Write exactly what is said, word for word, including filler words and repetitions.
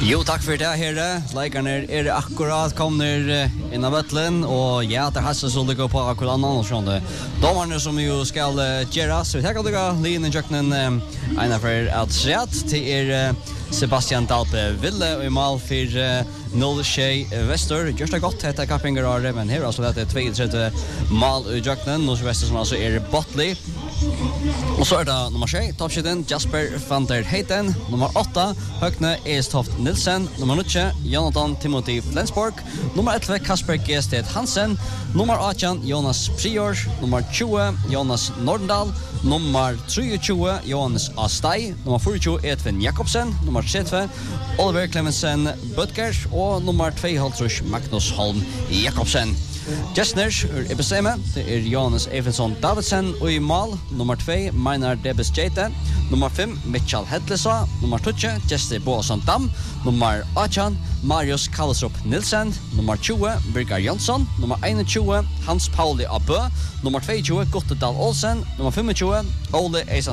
Jo, tack för det här. Likarna är akkurat kommer in av Ötlen och ja, det har så det går på akkurat annan och sånt. De har nu som ju ska göra så här kan det gå Lin och Jöknen ena för att se att till er Sebastian Dalpe ville och i mål för noll tjej Väster. Just det gott heter Kappingar men här alltså det är tvåtiotre mål i Jöknen och Väster som alltså är Botley. Och så är det nummer tre, toppskytten Jasper van der Heiten, nummer åtta, Högne Estoft Nilsen, nummer nio, Jonathan Timothy Flensborg, nummer elva, Kasper Gested Hansen, nummer arton, Jonas Prior, nummer tjugo, Jonas Nordendal, nummer trettio, Johannes Astai, nummer fyrtio, Edvin Jakobsen, nummer trettio, Oliver Clemensen Butker och nummer tvåhundra, Magnus Holm Jakobsen. Gestners ur Ebeseme, det är Johannes Evensson Davidsen och i mål, nummer två, Maynard Debes Jete, nummer fem, Mitchell Hedlesa, nummer tio, Jester Boasson Dam, nummer arton, Marius Kallesrup Nilsen, nummer tjugo, Birger Jonsson, nummer einogtjugo, Hans Pauli Abö, nummer tjugotvå, Gottedal Olsen, nummer tjugofem, Ole Eisa